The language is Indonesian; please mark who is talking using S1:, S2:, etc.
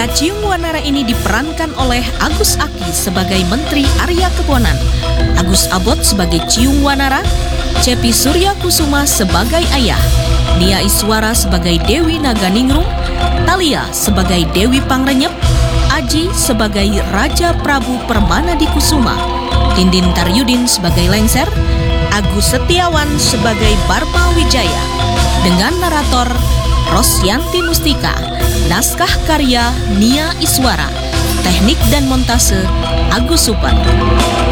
S1: Wanita Ciung Wanara ini diperankan oleh Agus Aki sebagai Menteri Arya Kebonan, Agus Abot sebagai Ciung Wanara, Cepi Surya Kusuma sebagai Ayah, Nia Iswara sebagai Dewi Naganingrum, Thalia sebagai Dewi Pangrenyep, Aji sebagai Raja Prabu Permana di Kusuma, Dindin Taryudin sebagai Lengser, Agus Setiawan sebagai Barma Wijaya, dengan narator Rosyanti Mustika, naskah karya Nia Iswara, teknik dan montase Agus Super.